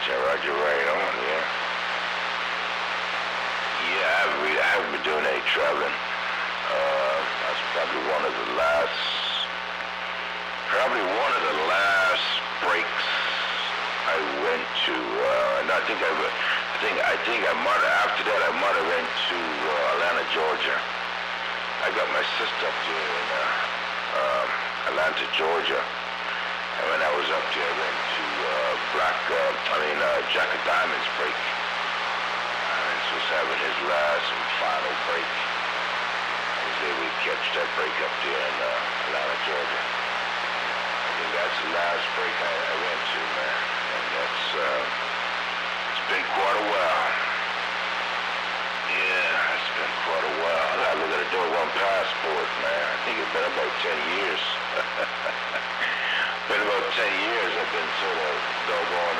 Yeah, Roger, right on, yeah. Yeah, I haven't been doing any traveling. That's probably one of the last breaks I went to. And I think I might have, after that I might have went to Atlanta, Georgia. I got my sister up there in Atlanta, Georgia. And when I was up there, I went to Jack of Diamonds break. This was having his last and final break. I was able to catch that break up there in Atlanta, Georgia. I think that's the last break I went to, man. And it's been quite a while. Yeah, it's been quite a while. I gotta look at the door one passport, man. I think it's been about 10 years. Been about 10 years I've been sort of doggone